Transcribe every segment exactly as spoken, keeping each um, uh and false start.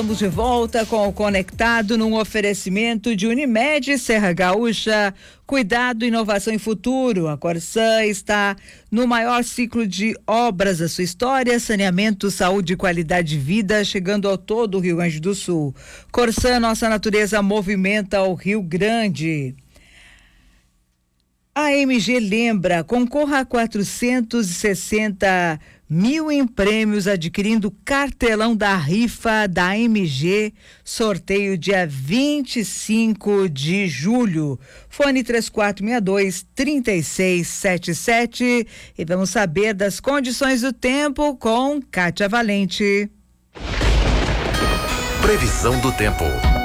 Estamos de volta com o Conectado num oferecimento de Unimed, Serra Gaúcha, Cuidado, Inovação e Futuro. A Corsã está no maior ciclo de obras da sua história, saneamento, saúde e qualidade de vida, chegando ao todo o Rio Grande do Sul. Corsã, nossa natureza movimenta o Rio Grande. A M G lembra, concorra a quatrocentos e sessenta mil em prêmios adquirindo cartelão da rifa da M G, sorteio dia vinte e cinco de julho. Fone três quatro seis dois, três seis sete sete e vamos saber das condições do tempo com Kátia Valente. Previsão do tempo.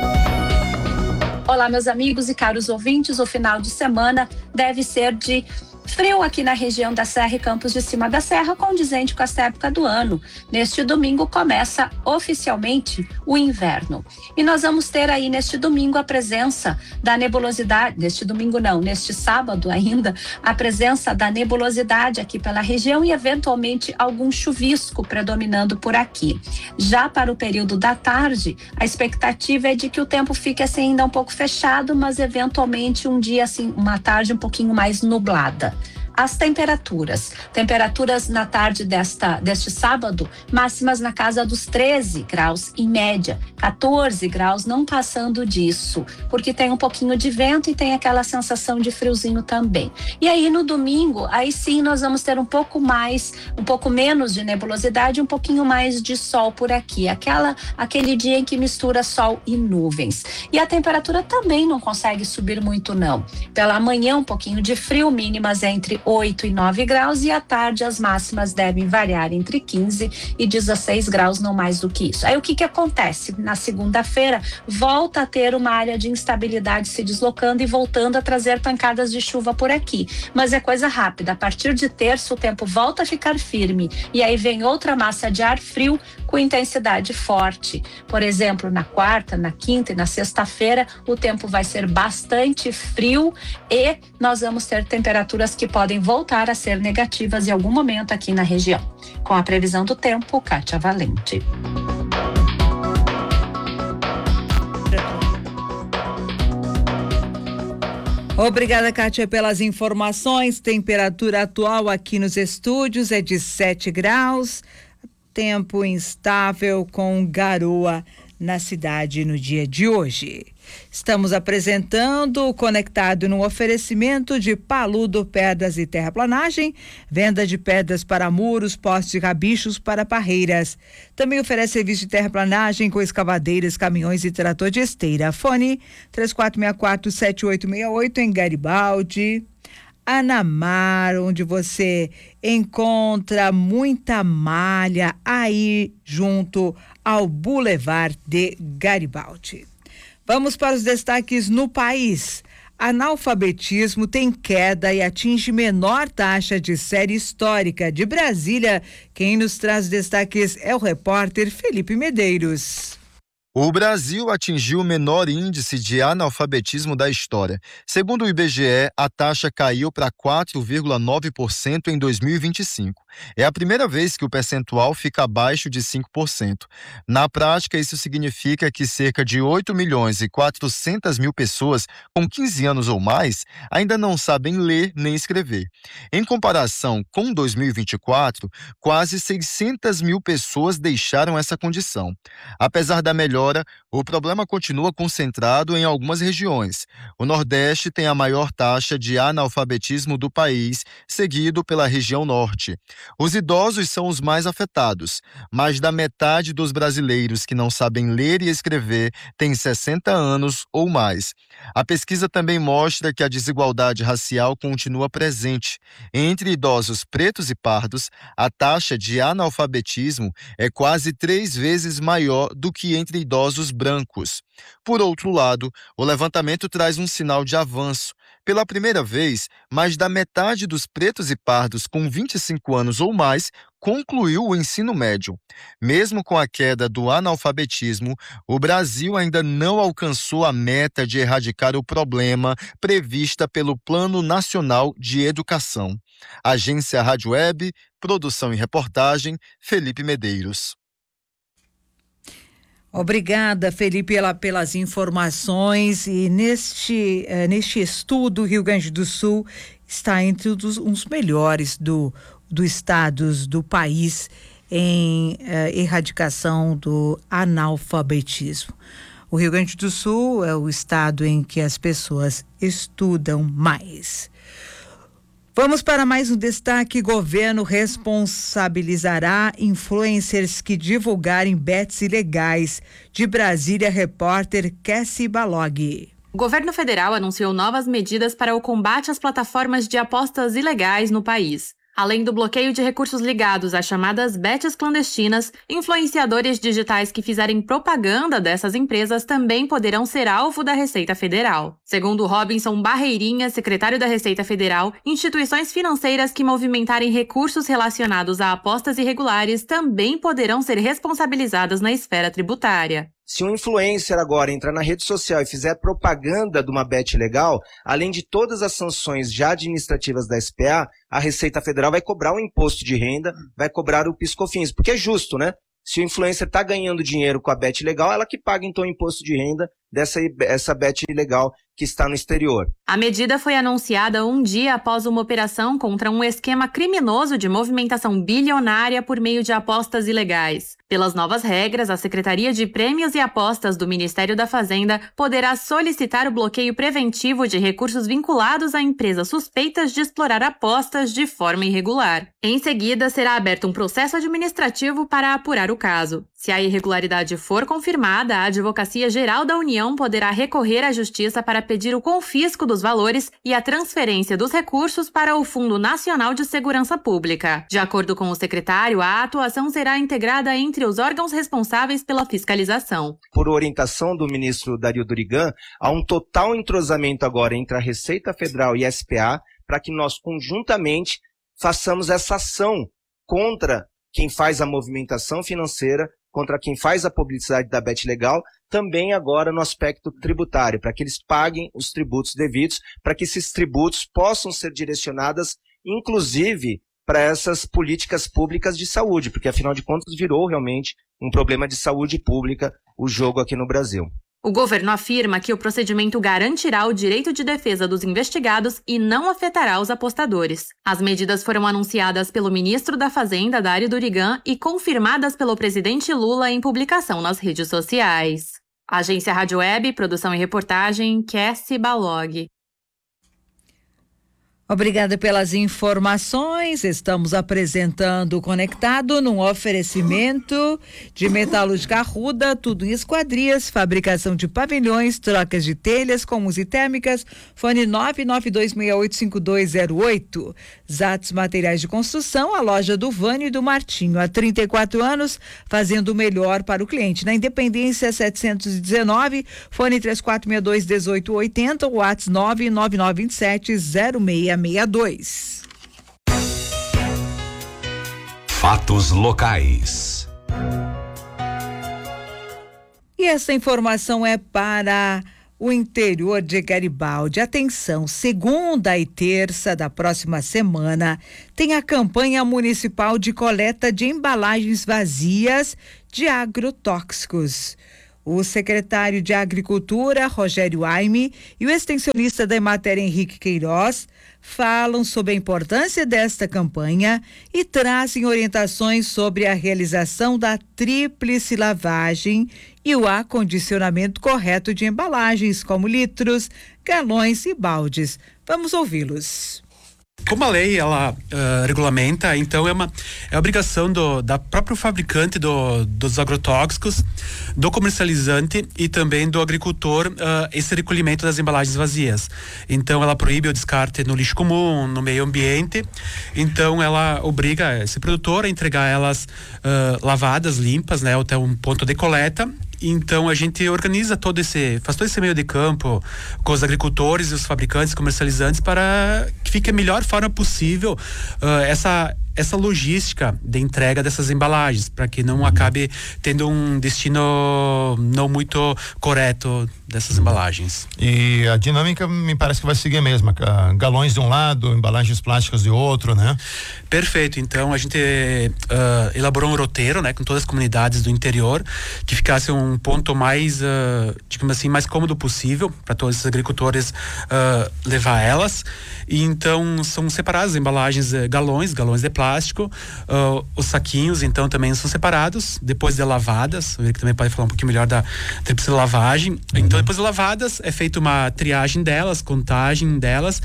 Olá, meus amigos e caros ouvintes, o final de semana deve ser de frio aqui na região da Serra e Campos de Cima da Serra, condizente com esta época do ano. Neste domingo começa oficialmente o inverno. E nós vamos ter aí neste domingo a presença da nebulosidade, neste domingo não, neste sábado ainda, a presença da nebulosidade aqui pela região e eventualmente algum chuvisco predominando por aqui. Já para o período da tarde, a expectativa é de que o tempo fique assim ainda um pouco fechado, mas eventualmente um dia assim, uma tarde um pouquinho mais nublada. As temperaturas, temperaturas na tarde desta, deste sábado, máximas na casa dos treze graus em média, quatorze graus não passando disso, porque tem um pouquinho de vento e tem aquela sensação de friozinho também. E aí no domingo, aí sim nós vamos ter um pouco mais, um pouco menos de nebulosidade, um pouquinho mais de sol por aqui, aquela, aquele dia em que mistura sol e nuvens. E a temperatura também não consegue subir muito não. Pela manhã um pouquinho de frio, mínimas entre oito e nove graus e à tarde as máximas devem variar entre quinze e dezesseis graus, não mais do que isso. Aí o que que acontece? Na segunda-feira volta a ter uma área de instabilidade se deslocando e voltando a trazer pancadas de chuva por aqui, mas é coisa rápida. A partir de terça o tempo volta a ficar firme e aí vem outra massa de ar frio com intensidade forte. Por exemplo, na quarta, na quinta e na sexta-feira o tempo vai ser bastante frio e nós vamos ter temperaturas que podem voltar a ser negativas em algum momento aqui na região. Com a previsão do tempo, Kátia Valente. Obrigada, Kátia, pelas informações. Temperatura atual aqui nos estúdios é de sete graus. Tempo instável com garoa na cidade no dia de hoje. Estamos apresentando o Conectado no oferecimento de Paludo Pedras e Terraplanagem, venda de pedras para muros, postes e rabichos para parreiras. Também oferece serviço de terraplanagem com escavadeiras, caminhões e trator de esteira. Fone três quatro seis quatro, sete oito seis oito em Garibaldi. Anamar, onde você encontra muita malha aí junto ao Boulevard de Garibaldi. Vamos para os destaques no país. Analfabetismo tem queda e atinge menor taxa de série histórica. De Brasília, quem nos traz destaques é o repórter Felipe Medeiros. O Brasil atingiu o menor índice de analfabetismo da história. Segundo o I B G E, a taxa caiu para quatro vírgula nove por cento em dois mil e vinte e cinco. É a primeira vez que o percentual fica abaixo de cinco por cento. Na prática, isso significa que cerca de oito milhões e quatrocentas mil pessoas com quinze anos ou mais ainda não sabem ler nem escrever. Em comparação com dois mil e vinte e quatro, quase seiscentas mil pessoas deixaram essa condição. Apesar da melhora, o problema continua concentrado em algumas regiões. O Nordeste tem a maior taxa de analfabetismo do país, seguido pela região Norte. Os idosos são os mais afetados. Mais da metade dos brasileiros que não sabem ler e escrever tem sessenta anos ou mais. A pesquisa também mostra que a desigualdade racial continua presente. Entre idosos pretos e pardos, a taxa de analfabetismo é quase três vezes maior do que entre idosos brancos. Por outro lado, o levantamento traz um sinal de avanço. Pela primeira vez, mais da metade dos pretos e pardos com vinte e cinco anos ou mais concluiu o ensino médio. Mesmo com a queda do analfabetismo, o Brasil ainda não alcançou a meta de erradicar o problema prevista pelo Plano Nacional de Educação. Agência Rádio Web, produção e reportagem, Felipe Medeiros. Obrigada, Felipe, pela, pelas informações. E neste, uh, neste estudo, o Rio Grande do Sul está entre os, os melhores do, do estados do país em uh, erradicação do analfabetismo. O Rio Grande do Sul é o estado em que as pessoas estudam mais. Vamos para mais um destaque. Governo responsabilizará influencers que divulgarem bets ilegais. De Brasília, repórter Cassie Balog. O governo federal anunciou novas medidas para o combate às plataformas de apostas ilegais no país. Além do bloqueio de recursos ligados às chamadas bets clandestinas, influenciadores digitais que fizerem propaganda dessas empresas também poderão ser alvo da Receita Federal. Segundo Robinson Barreirinha, secretário da Receita Federal, instituições financeiras que movimentarem recursos relacionados a apostas irregulares também poderão ser responsabilizadas na esfera tributária. Se um influencer agora entrar na rede social e fizer propaganda de uma bet ilegal, além de todas as sanções já administrativas da S P A, a Receita Federal vai cobrar um imposto de renda, vai cobrar o PIS/COFINS, porque é justo, né? Se o influencer está ganhando dinheiro com a bet ilegal, ela que paga então o imposto de renda dessa essa bet ilegal que está no exterior. A medida foi anunciada um dia após uma operação contra um esquema criminoso de movimentação bilionária por meio de apostas ilegais. Pelas novas regras, a Secretaria de Prêmios e Apostas do Ministério da Fazenda poderá solicitar o bloqueio preventivo de recursos vinculados a empresas suspeitas de explorar apostas de forma irregular. Em seguida, será aberto um processo administrativo para apurar o caso. Se a irregularidade for confirmada, a Advocacia Geral da União poderá recorrer à Justiça para pedir o confisco dos valores e a transferência dos recursos para o Fundo Nacional de Segurança Pública. De acordo com o secretário, a atuação será integrada entre os órgãos responsáveis pela fiscalização. Por orientação do ministro Dario Durigan, há um total entrosamento agora entre a Receita Federal e a S P A para que nós conjuntamente façamos essa ação contra quem faz a movimentação financeira, contra quem faz a publicidade da bet legal, também agora no aspecto tributário, para que eles paguem os tributos devidos, para que esses tributos possam ser direcionados, inclusive, para essas políticas públicas de saúde, porque afinal de contas virou realmente um problema de saúde pública o jogo aqui no Brasil. O governo afirma que o procedimento garantirá o direito de defesa dos investigados e não afetará os apostadores. As medidas foram anunciadas pelo ministro da Fazenda, Dário Durigan, e confirmadas pelo presidente Lula em publicação nas redes sociais. Agência Rádio Web, produção e reportagem, Cassie Balog. Obrigada pelas informações. Estamos apresentando o Conectado num oferecimento de Metalúrgica Arruda, tudo em esquadrias, fabricação de pavilhões, trocas de telhas com musitérmicas. Fone nove nove dois seis oito cinco dois zero oito. Zatos Materiais de Construção, a loja do Vânio e do Martinho. Há trinta e quatro anos, fazendo o melhor para o cliente. Na Independência setecentos e dezenove, fone três quatro seis dois um oito oito zero, WhatsApp nove nove nove dois sete zero seis seis dois. Fatos locais. E essa informação é para o interior de Garibaldi. Atenção, segunda e terça da próxima semana tem a campanha municipal de coleta de embalagens vazias de agrotóxicos. O secretário de Agricultura, Rogério Aime, e o extensionista da Emater, Henrique Queiroz, falam sobre a importância desta campanha e trazem orientações sobre a realização da tríplice lavagem e o acondicionamento correto de embalagens, como litros, galões e baldes. Vamos ouvi-los. Como a lei ela uh, regulamenta, então é uma é obrigação do da próprio fabricante do, dos agrotóxicos, do comercializante e também do agricultor uh, esse recolhimento das embalagens vazias. Então ela proíbe o descarte no lixo comum, no meio ambiente. Então ela obriga esse produtor a entregar elas uh, lavadas, limpas, né, até um ponto de coleta. Então a gente organiza todo esse, faz todo esse meio de campo com os agricultores e os fabricantes, comercializantes, para que fique a melhor forma possível uh, essa essa logística de entrega dessas embalagens, para que não acabe tendo um destino não muito correto dessas embalagens. E a dinâmica me parece que vai seguir a mesma, galões de um lado, embalagens plásticas de outro, né? Perfeito, então a gente uh, elaborou um roteiro, né, com todas as comunidades do interior, que ficasse um, um ponto mais, uh, digamos assim, mais cômodo possível para todos os agricultores uh, levar elas. E então são separadas as embalagens, uh, galões, galões de plástico, uh, os saquinhos então também são separados, depois de lavadas, o Eric também pode falar um pouquinho melhor da tríplice lavagem. Uhum. Então depois de lavadas é feita uma triagem delas, contagem delas,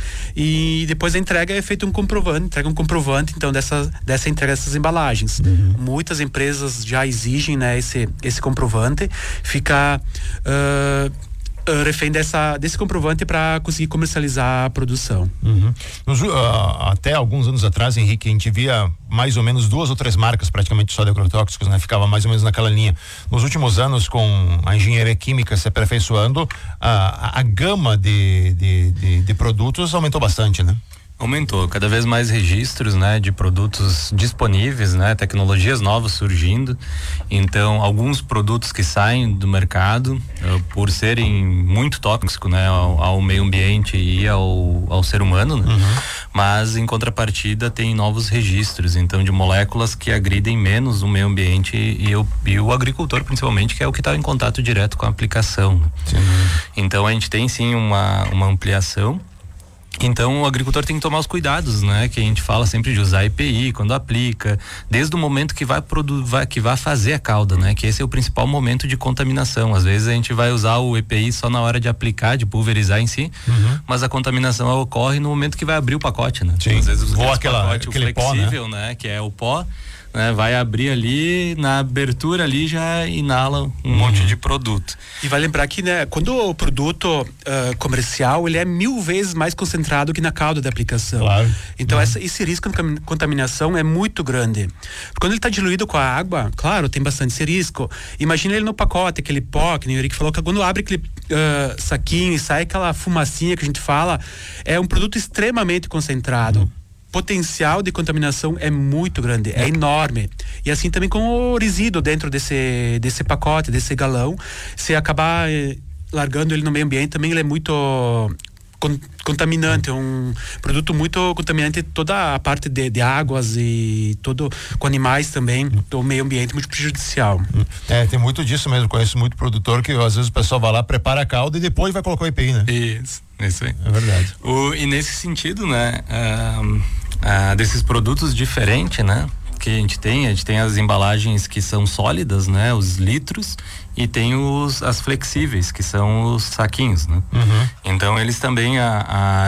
e depois da entrega é feito um comprovante, entrega um comprovante então dessa, dessa entrega dessas embalagens. Uhum. Muitas empresas já exigem, né, esse, esse comprovante, fica uh, uh, refém dessa, desse comprovante para conseguir comercializar a produção. Uhum. Nos, uh, até alguns anos atrás, Henrique, a gente via mais ou menos duas ou três marcas praticamente só de agrotóxicos, né? Ficava mais ou menos naquela linha. Nos últimos anos, com a engenharia química se aperfeiçoando, a, a, a gama de, de, de, de produtos aumentou bastante, né? Aumentou, cada vez mais registros, né, de produtos disponíveis, né, tecnologias novas surgindo. Então, alguns produtos que saem do mercado uh, por serem muito tóxicos, né, ao, ao meio ambiente e ao, ao ser humano, né? Uhum. Mas em contrapartida tem novos registros, então, de moléculas que agridem menos o meio ambiente e o, e o agricultor, principalmente, que é o que está em contato direto com a aplicação. Sim. Então, a gente tem sim uma, uma ampliação. Então o agricultor tem que tomar os cuidados, né? Que a gente fala sempre de usar E P I quando aplica, desde o momento que vai, produ- vai, que vai fazer a calda, né? Que esse é o principal momento de contaminação. Às vezes a gente vai usar o E P I só na hora de aplicar, de pulverizar em si, uhum. mas a contaminação ocorre no momento que vai abrir o pacote, né? Sim. Às vezes Ou aquela, pacote, aquele o flexível, pó, né? né? Que é o pó. Né, vai abrir ali, na abertura ali já inala um uhum. monte de produto. E vai lembrar que, né, quando o produto uh, comercial, ele é mil vezes mais concentrado que na calda da aplicação. Claro. Então uhum. essa, esse risco de contaminação é muito grande. Quando ele está diluído com a água, claro, tem bastante esse risco. Imagina ele no pacote, aquele pó, que nem o Eric falou, que quando abre aquele uh, saquinho e sai aquela fumacinha que a gente fala, é um produto extremamente concentrado. Uhum. Potencial de contaminação é muito grande, é enorme. E assim também com o resíduo dentro desse, desse pacote, desse galão, se acabar eh, largando ele no meio ambiente, também ele é muito con- contaminante, é um produto muito contaminante, toda a parte de, de águas e todo com animais também, do meio ambiente, muito prejudicial. É, tem muito disso mesmo, conheço muito produtor que às vezes o pessoal vai lá, prepara a calda e depois vai colocar o E P I, né? Isso, isso aí. É verdade. O, e nesse sentido, né, um, Ah, desses produtos diferentes, né? Que a gente tem, a gente tem as embalagens que são sólidas, né? Os litros, e tem os, as flexíveis, que são os saquinhos, né? Uhum. Então eles também, a,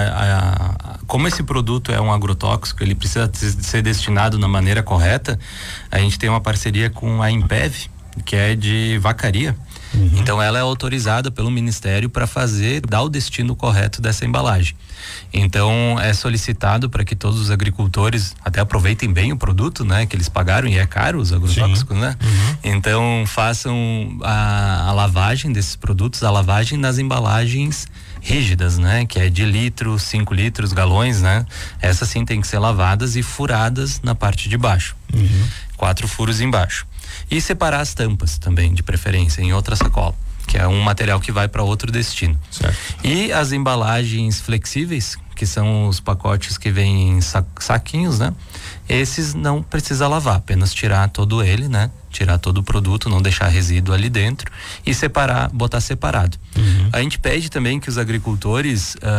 a, a, como esse produto é um agrotóxico, ele precisa ser destinado na maneira correta, a gente tem uma parceria com a Impev, que é de vacaria. Uhum. Então ela é autorizada pelo Ministério para fazer, dar o destino correto dessa embalagem. Então é solicitado para que todos os agricultores até aproveitem bem o produto, né? Que eles pagaram e é caro os agrotóxicos, Sim. né? Uhum. Então façam a, a lavagem desses produtos, a lavagem nas embalagens rígidas, né? Que é de litro, cinco litros, galões, né? Essas sim tem que ser lavadas e furadas na parte de baixo. Uhum. Quatro furos embaixo. E separar as tampas também, de preferência, em outra sacola, que é um material que vai para outro destino. Certo. E as embalagens flexíveis, que são os pacotes que vêm em sa- saquinhos, né? Esses não precisa lavar, apenas tirar todo ele, né? Tirar todo o produto, não deixar resíduo ali dentro e separar, botar separado. Uhum. A gente pede também que os agricultores uh,